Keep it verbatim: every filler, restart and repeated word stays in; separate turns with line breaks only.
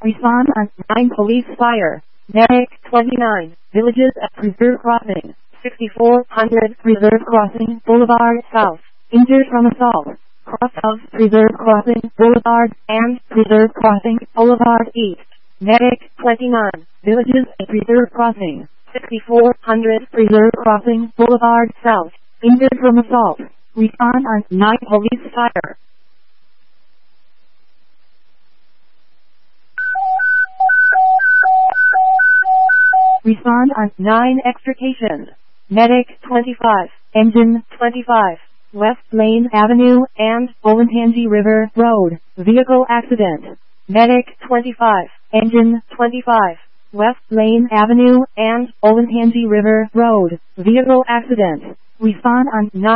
Respond on nine Police Fire. Medic twenty-nine. Villages at Preserve Crossing. sixty-four hundred Preserve Crossing Boulevard South. Injured from assault. Cross of Preserve Crossing Boulevard and Preserve Crossing Boulevard East. Medic twenty-nine. Villages at Preserve Crossing. sixty-four hundred Preserve Crossing Boulevard South. Injured from assault. Respond on nine Police Fire. Respond on nine Extrication. Medic twenty-five. Engine twenty-five. West Lane Avenue and Olentangy River Road. Vehicle accident. Medic twenty-five. Engine twenty-five. West Lane Avenue and Olentangy River Road. Vehicle accident. Respond on nine